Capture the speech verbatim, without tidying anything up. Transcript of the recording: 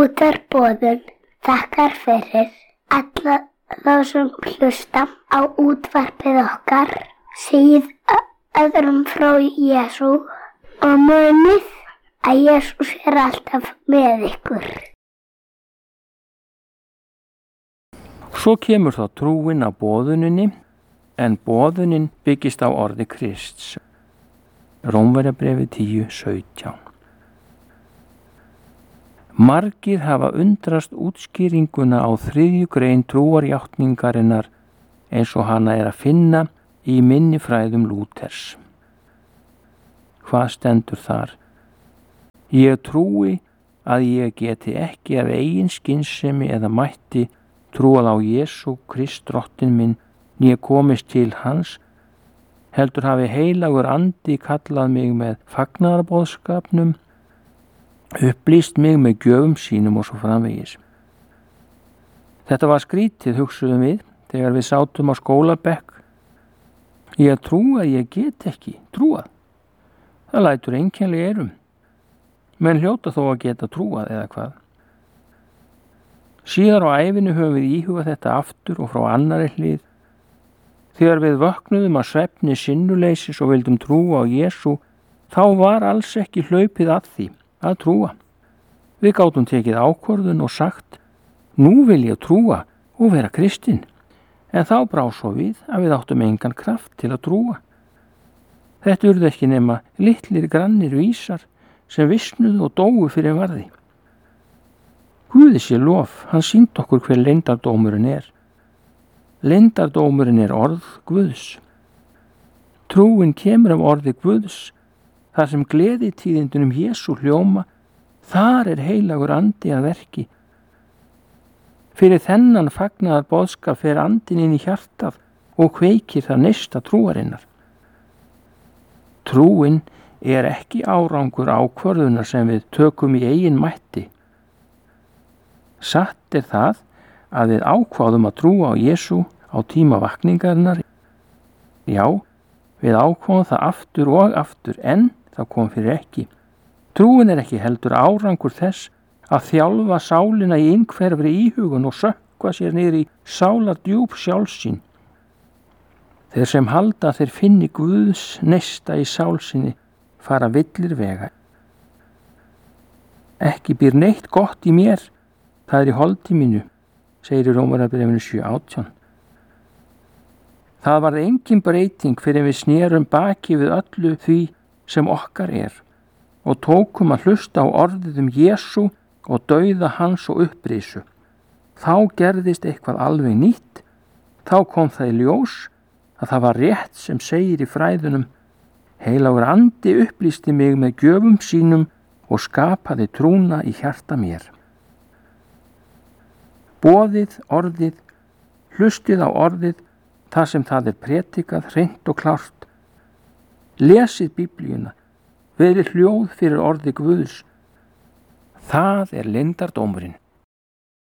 Útvarpsboðun þakkar fyrir alla þá sem hlusta á útvarpið okkar, segið öðrum frá Jesú og munið að Jesús er alltaf með ykkur. Svo kemur þá trúin á boðuninni, en boðunin byggist á orði Krists. Rómverjabréfið tíu sautján. Margir hafa undrast útskýringuna á þriðju grein trúarjátningarinnar eins og hana er að finna í minnifræðum Lúthers. Hvað stendur þar? Ég trúi að ég geti ekki af eigin skynsemi eða mætti trúað á Jesú Krist drottinn minn, né komist til hans, heldur hafi heilagur andi kallað mig með fagnaðarboðskapnum, upplýst mig með gjöfum sínum og svo framvegis. Þetta var skrítið, hugsuðum við, þegar við sátum á skólabekk. Ég trú að ég get ekki trúað. Það lætur einkennilega eyrum. Menn hljóta þó að geta trúað eða hvað. Síðar á ævinu höfum við íhugað þetta aftur og frá annarri hlið. Þegar við vöknuðum að svefni sinnuleysis og vildum trúa á Jesú, þá var alls ekki hlaupið að því að trúa. Við gátum tekið ákvörðun og sagt, nú vil ég trúa og vera kristinn, en þá brá svo við að við áttum engan kraft til að trúa. Þetta urðu ekki nema litlir grannir vísar sem visnuðu og dóu fyrir varði. Guði sé lof, hann sýndi okkur hver leyndardómurinn er. Leyndardómurinn er orð Guðs. Trúin kemur af orði Guðs. Þar sem gleðitíðindunum Jesú hljóma, þar er heilagur andi að verki. Fyrir þennan fagnaðar boðskap fer andinn inn í hjartað og kveikir það neista trúarinnar. Trúin er ekki árangur ákvörðunar sem við tökum í eigin mætti. Satt er það að við ákváðum að trúa á Jesú á tíma vakningarinnar. Já, við ákváðum það aftur og aftur, en það kom fyrir ekki. Trúin er ekki heldur árangur þess að þjálfa sálina í einhverfri íhugun og sökkva sér niður í sálardjúp sjálfsín. Þeir sem halda þeir finni Guðs neista í sálsinni fara villir vega. Ekki býr neitt gott í mér, það er í holdi mínu, segir í Rómverjabréfinu sjö átján. Það varð engin breyting fyrir við snerum baki við öllu því sem okkar er og tókum að hlusta á orðið um Jesú og dauða hans og upprisu. Þá gerðist eitthvað alveg nýtt. Þá kom það í ljós að það var rétt sem segir í fræðunum, heilagur andi upplýsti mig með gjöfum sínum og skapaði trúna í hjarta mér. Boðið orðið, hlustið á orðið, það sem það er predikað hreint og klárt. Lesið Biblíuna, verið hljóð fyrir orði Guðs. Það er leyndardómurinn.